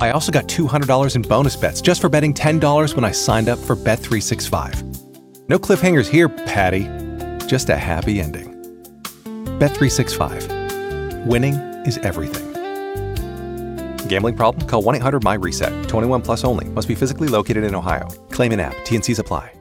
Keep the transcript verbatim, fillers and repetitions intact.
I also got two hundred dollars in bonus bets just for betting ten dollars when I signed up for Bet three sixty-five. No cliffhangers here, Patty. Just a happy ending. Bet three sixty-five. Winning is everything. Gambling problem? Call one eight hundred M Y RESET. twenty-one plus only. Must be physically located in Ohio. Claim in app. T N Cs apply.